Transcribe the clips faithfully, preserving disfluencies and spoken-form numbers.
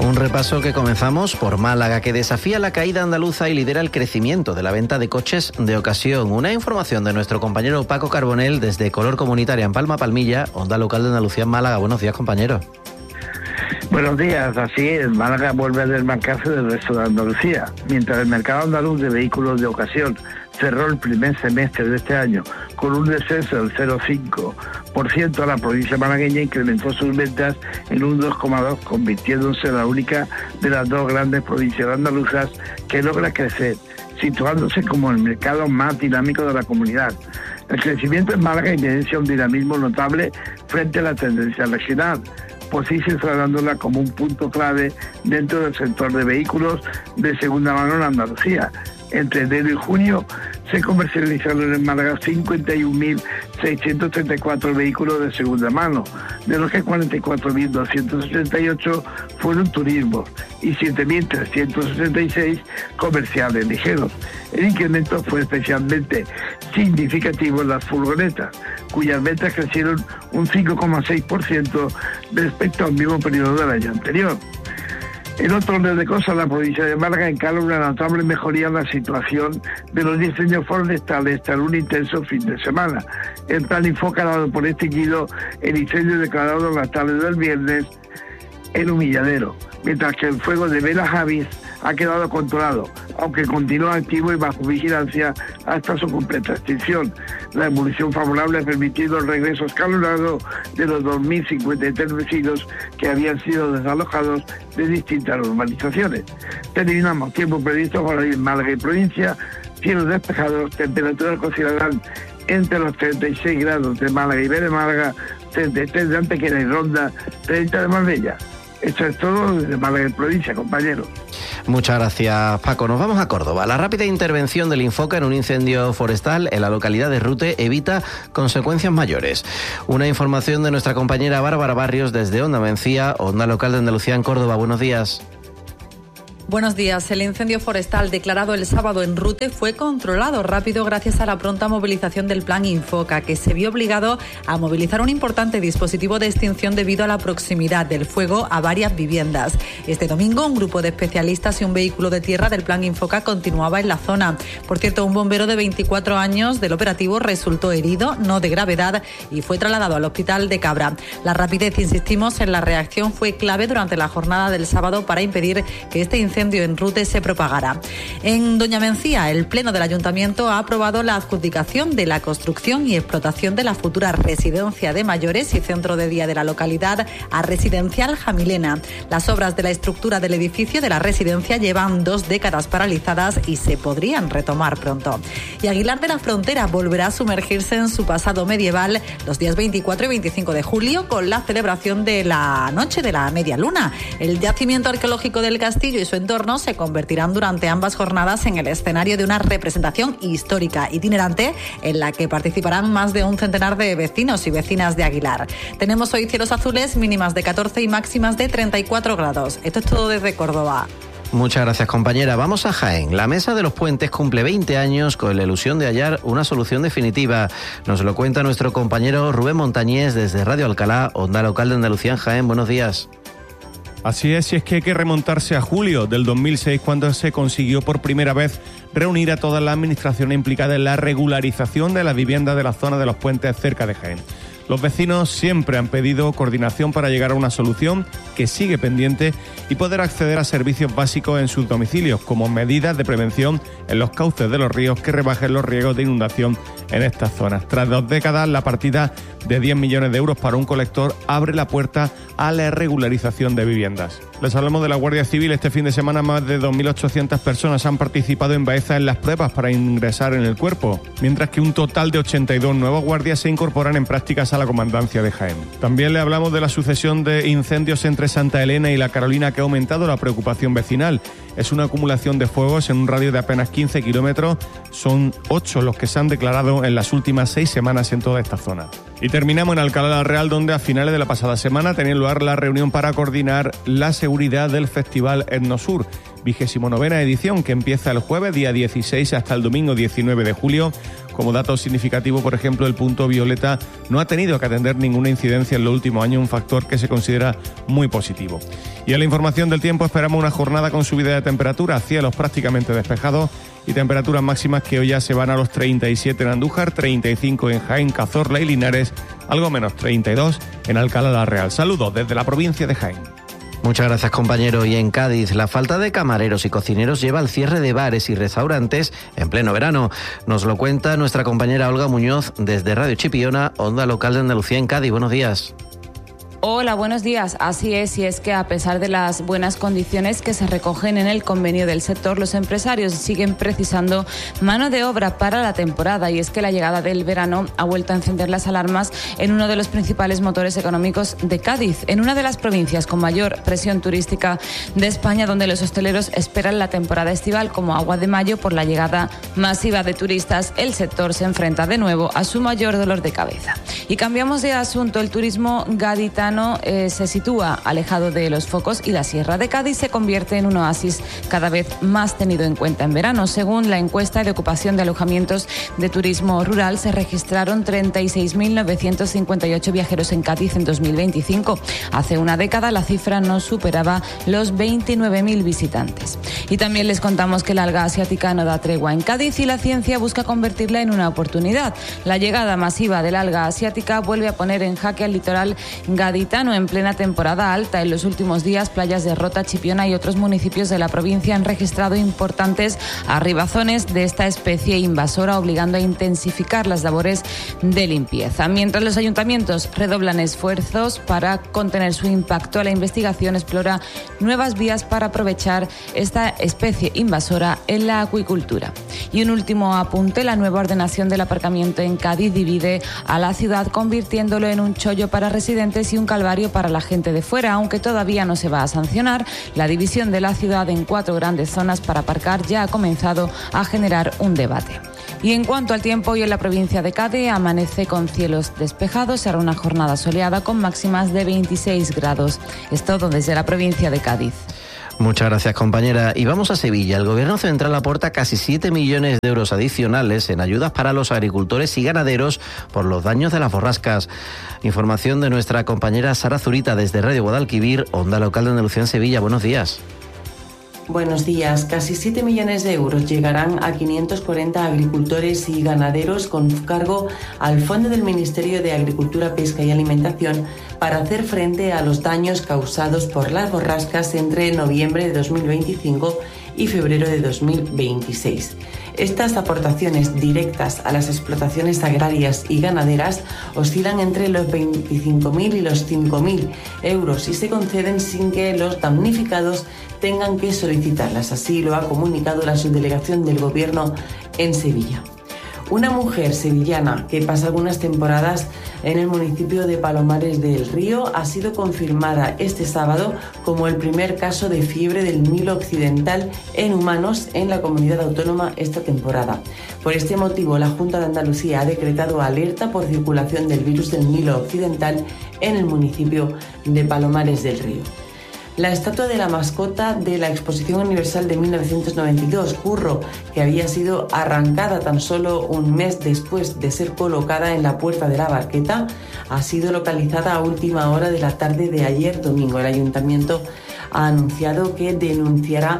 Un repaso que comenzamos por Málaga, que desafía la caída andaluza y lidera el crecimiento de la venta de coches de ocasión. Una información de nuestro compañero Paco Carbonell desde Color Comunitaria en Palma Palmilla, Onda Local de Andalucía en Málaga. Buenos días, compañero. Buenos días, así es, Málaga vuelve a desmarcarse del resto de Andalucía. Mientras el mercado andaluz de vehículos de ocasión cerró el primer semestre de este año con un descenso del cero coma cinco por ciento, la provincia malagueña incrementó sus ventas en un dos coma dos por ciento, convirtiéndose en la única de las dos grandes provincias andaluzas que logra crecer, situándose como el mercado más dinámico de la comunidad. El crecimiento en Málaga evidencia un dinamismo notable frente a la tendencia regional, posicionándola como un punto clave dentro del sector de vehículos de segunda mano en Andalucía. Entre enero y junio se comercializaron en Málaga cincuenta y un mil seiscientos treinta y cuatro vehículos de segunda mano, de los que cuarenta y cuatro mil doscientos setenta y ocho fueron turismos y siete mil trescientos sesenta y seis comerciales ligeros. El incremento fue especialmente significativo en las furgonetas, cuyas ventas crecieron un cinco coma seis por ciento respecto al mismo periodo del año anterior. En otro orden de cosas, la provincia de Málaga encara una notable mejoría en la situación de los incendios forestales tras un intenso fin de semana. El plan Infoca ha dado por extinguido el incendio declarado en la tarde del viernes en Humilladero, mientras que el fuego de Vela Javis ha quedado controlado, aunque continúa activo y bajo vigilancia hasta su completa extinción. La evolución favorable ha permitido el regreso escalonado de los dos mil cincuenta y tres vecinos que habían sido desalojados de distintas urbanizaciones. Terminamos tiempo previsto para hoy en Málaga y provincia, cielos despejados, temperaturas que oscilarán entre los treinta y seis grados de Málaga y Vélez Málaga, treinta y tres de Antequera y Ronda, treinta de Marbella. Esto es todo desde Málaga y provincia, compañeros. Muchas gracias, Paco. Nos vamos a Córdoba. La rápida intervención del Infoca en un incendio forestal en la localidad de Rute evita consecuencias mayores. Una información de nuestra compañera Bárbara Barrios desde Onda Mencía, Onda Local de Andalucía en Córdoba. Buenos días. Buenos días. El incendio forestal declarado el sábado en Rute fue controlado rápido gracias a la pronta movilización del plan Infoca, que se vio obligado a movilizar un importante dispositivo de extinción debido a la proximidad del fuego a varias viviendas. Este domingo, un grupo de especialistas y un vehículo de tierra del plan Infoca continuaba en la zona. Por cierto, un bombero de veinticuatro años del operativo resultó herido, no de gravedad, y fue trasladado al hospital de Cabra. La rapidez, insistimos, en la reacción fue clave durante la jornada del sábado para impedir que este incendio incendio en Rute se propagara. En Doña Mencía, el Pleno del Ayuntamiento ha aprobado la adjudicación de la construcción y explotación de la futura residencia de mayores y centro de día de la localidad a Residencial Jamilena. Las obras de la estructura del edificio de la residencia llevan dos décadas paralizadas y se podrían retomar pronto. Y Aguilar de la Frontera volverá a sumergirse en su pasado medieval los días veinticuatro y veinticinco de julio con la celebración de la Noche de la Media Luna. El yacimiento arqueológico del castillo y su entorno se convertirán durante ambas jornadas en el escenario de una representación histórica itinerante en la que participarán más de un centenar de vecinos y vecinas de Aguilar. Tenemos hoy cielos azules, mínimas de catorce y máximas de treinta y cuatro grados. Esto es todo desde Córdoba. Muchas gracias, compañera. Vamos a Jaén. La Mesa de los Puentes cumple veinte años con la ilusión de hallar una solución definitiva. Nos lo cuenta nuestro compañero Rubén Montañés desde Radio Alcalá, Onda Local de Andalucía en Jaén. Buenos días. Así es, y es que hay que remontarse a julio del dos mil seis, cuando se consiguió por primera vez reunir a todas las administraciones implicadas en la regularización de las viviendas de la zona de los puentes cerca de Jaén. Los vecinos siempre han pedido coordinación para llegar a una solución que sigue pendiente y poder acceder a servicios básicos en sus domicilios, como medidas de prevención en los cauces de los ríos que rebajen los riesgos de inundación en estas zonas. Tras dos décadas, la partida de diez millones de euros para un colector abre la puerta a la regularización de viviendas. Les hablamos de la Guardia Civil. Este fin de semana más de dos mil ochocientas personas han participado en Baeza en las pruebas para ingresar en el cuerpo, mientras que un total de ochenta y dos nuevos guardias se incorporan en prácticas a la comandancia de Jaén. También le hablamos de la sucesión de incendios entre Santa Elena y La Carolina que ha aumentado la preocupación vecinal. Es una acumulación de fuegos en un radio de apenas quince kilómetros. Son ocho los que se han declarado en las últimas seis semanas en toda esta zona. Y terminamos en Alcalá de la Real, donde a finales de la pasada semana tenía lugar la reunión para coordinar la seguridad del Festival Etnosur, vigésimo novena edición, que empieza el jueves día dieciséis hasta el domingo diecinueve de julio, Como dato significativo, por ejemplo, el punto violeta no ha tenido que atender ninguna incidencia en los últimos años, un factor que se considera muy positivo. Y en la información del tiempo esperamos una jornada con subida de temperatura, cielos prácticamente despejados y temperaturas máximas que hoy ya se van a los treinta y siete en Andújar, treinta y cinco en Jaén, Cazorla y Linares, algo menos treinta y dos en Alcalá la Real. Saludos desde la provincia de Jaén. Muchas gracias, compañero. Y en Cádiz, la falta de camareros y cocineros lleva al cierre de bares y restaurantes en pleno verano. Nos lo cuenta nuestra compañera Olga Muñoz desde Radio Chipiona, Onda Local de Andalucía en Cádiz. Buenos días. Hola, buenos días. Así es, y es que a pesar de las buenas condiciones que se recogen en el convenio del sector, los empresarios siguen precisando mano de obra para la temporada, y es que la llegada del verano ha vuelto a encender las alarmas en uno de los principales motores económicos de Cádiz, en una de las provincias con mayor presión turística de España, donde los hosteleros esperan la temporada estival como agua de mayo. Por la llegada masiva de turistas, el sector se enfrenta de nuevo a su mayor dolor de cabeza. Y cambiamos de asunto. El turismo gaditano Eh, se sitúa alejado de los focos y la Sierra de Cádiz se convierte en un oasis cada vez más tenido en cuenta en verano. Según la encuesta de ocupación de alojamientos de turismo rural, se registraron treinta y seis mil novecientos cincuenta y ocho viajeros en Cádiz en dos mil veinticinco. Hace una década la cifra no superaba los veintinueve mil visitantes. Y también les contamos que la alga asiática no da tregua en Cádiz y la ciencia busca convertirla en una oportunidad. La llegada masiva del alga asiática vuelve a poner en jaque al litoral gaditano en plena temporada alta. En los últimos días, playas de Rota, Chipiona y otros municipios de la provincia han registrado importantes arribazones de esta especie invasora, obligando a intensificar las labores de limpieza. Mientras los ayuntamientos redoblan esfuerzos para contener su impacto, la investigación explora nuevas vías para aprovechar esta especie invasora en la acuicultura. Y un último apunte: la nueva ordenación del aparcamiento en Cádiz divide a la ciudad, convirtiéndolo en un chollo para residentes y un calvario para la gente de fuera. Aunque todavía no se va a sancionar, la división de la ciudad en cuatro grandes zonas para aparcar ya ha comenzado a generar un debate. Y en cuanto al tiempo, hoy en la provincia de Cádiz amanece con cielos despejados. Será una jornada soleada con máximas de veintiséis grados. Es todo desde la provincia de Cádiz. Muchas gracias, compañera. Y vamos a Sevilla. El Gobierno Central aporta casi siete millones de euros adicionales en ayudas para los agricultores y ganaderos por los daños de las borrascas. Información de nuestra compañera Sara Zurita desde Radio Guadalquivir, Onda Local de Andalucía en Sevilla. Buenos días. Buenos días. Casi siete millones de euros llegarán a quinientos cuarenta agricultores y ganaderos con cargo al Fondo del Ministerio de Agricultura, Pesca y Alimentación para hacer frente a los daños causados por las borrascas entre noviembre de dos mil veinticinco y febrero de dos mil veintiséis. Estas aportaciones directas a las explotaciones agrarias y ganaderas oscilan entre los veinticinco mil y los cinco mil euros y se conceden sin que los damnificados tengan que solicitarlas. Así lo ha comunicado la subdelegación del Gobierno en Sevilla. Una mujer sevillana que pasa algunas temporadas en el municipio de Palomares del Río ha sido confirmada este sábado como el primer caso de fiebre del Nilo Occidental en humanos en la comunidad autónoma esta temporada. Por este motivo, la Junta de Andalucía ha decretado alerta por circulación del virus del Nilo Occidental en el municipio de Palomares del Río. La estatua de la mascota de la Exposición Universal de mil novecientos noventa y dos, Curro, que había sido arrancada tan solo un mes después de ser colocada en la puerta de la Barqueta, ha sido localizada a última hora de la tarde de ayer domingo. El Ayuntamiento ha anunciado que denunciará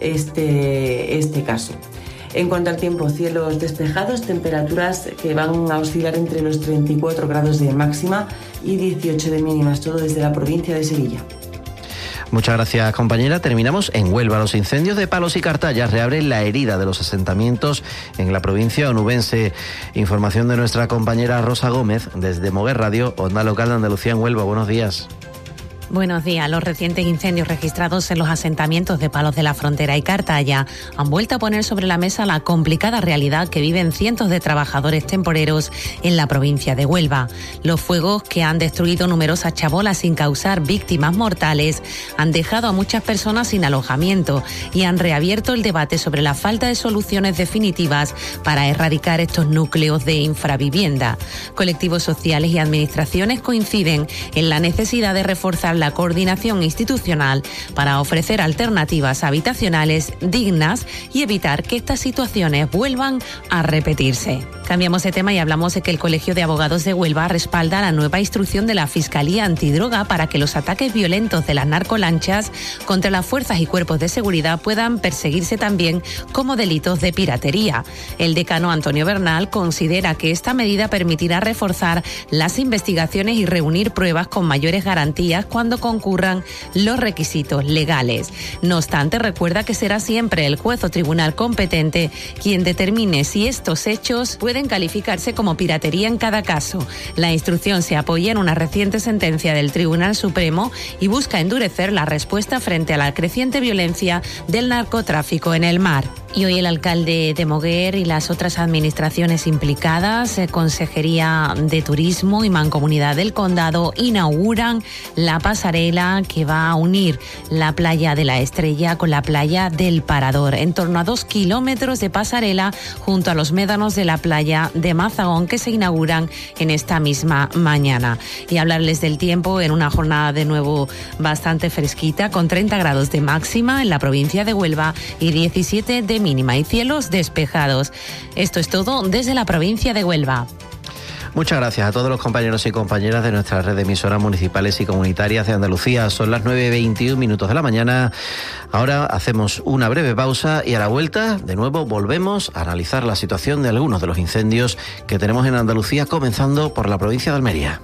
este, este caso. En cuanto al tiempo, cielos despejados, temperaturas que van a oscilar entre los treinta y cuatro grados de máxima y dieciocho de mínimas, todo desde la provincia de Sevilla. Muchas gracias, compañera. Terminamos en Huelva. Los incendios de Palos y Cartaya reabren la herida de los asentamientos en la provincia onubense. Información de nuestra compañera Rosa Gómez desde Moguer Radio, Onda Local de Andalucía en Huelva. Buenos días. Buenos días. Los recientes incendios registrados en los asentamientos de Palos de la Frontera y Cartaya han vuelto a poner sobre la mesa la complicada realidad que viven cientos de trabajadores temporeros en la provincia de Huelva. Los fuegos, que han destruido numerosas chabolas sin causar víctimas mortales, han dejado a muchas personas sin alojamiento y han reabierto el debate sobre la falta de soluciones definitivas para erradicar estos núcleos de infravivienda. Colectivos sociales y administraciones coinciden en la necesidad de reforzar la coordinación institucional para ofrecer alternativas habitacionales dignas y evitar que estas situaciones vuelvan a repetirse. Cambiamos de tema y hablamos de que el Colegio de Abogados de Huelva respalda la nueva instrucción de la Fiscalía Antidroga para que los ataques violentos de las narcolanchas contra las fuerzas y cuerpos de seguridad puedan perseguirse también como delitos de piratería. El decano Antonio Bernal considera que esta medida permitirá reforzar las investigaciones y reunir pruebas con mayores garantías cuando concurran los requisitos legales. No obstante, recuerda que será siempre el juez o tribunal competente quien determine si estos hechos pueden calificarse como piratería en cada caso. La instrucción se apoya en una reciente sentencia del Tribunal Supremo y busca endurecer la respuesta frente a la creciente violencia del narcotráfico en el mar. Y hoy el alcalde de Moguer y las otras administraciones implicadas, eh, Consejería de Turismo y Mancomunidad del Condado, inauguran la pasarela que va a unir la playa de la Estrella con la playa del Parador. En torno a dos kilómetros de pasarela junto a los médanos de la playa de Mazagón que se inauguran en esta misma mañana. Y hablarles del tiempo en una jornada de nuevo bastante fresquita con treinta grados de máxima en la provincia de Huelva y diecisiete de mínima y cielos despejados. Esto es todo desde la provincia de Huelva. Muchas gracias a todos los compañeros y compañeras de nuestra red de emisoras municipales y comunitarias de Andalucía. Son las nueve y veintiún minutos de la mañana. Ahora hacemos una breve pausa y a la vuelta, de nuevo, volvemos a analizar la situación de algunos de los incendios que tenemos en Andalucía, comenzando por la provincia de Almería.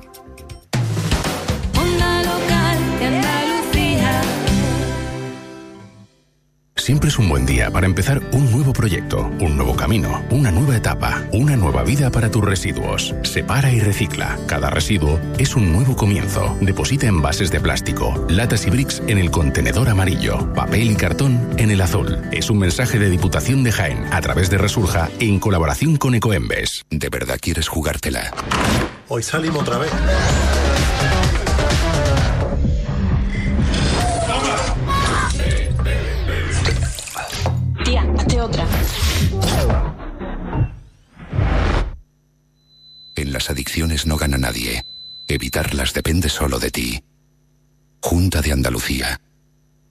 Siempre es un buen día para empezar un nuevo proyecto, un nuevo camino, una nueva etapa, una nueva vida para tus residuos. Separa y recicla. Cada residuo es un nuevo comienzo. Deposita envases de plástico, latas y bricks en el contenedor amarillo, papel y cartón en el azul. Es un mensaje de Diputación de Jaén a través de Resurja en colaboración con Ecoembes. ¿De verdad quieres jugártela? Hoy salimos otra vez. Otra. En las adicciones no gana nadie. Evitarlas depende solo de ti. Junta de Andalucía.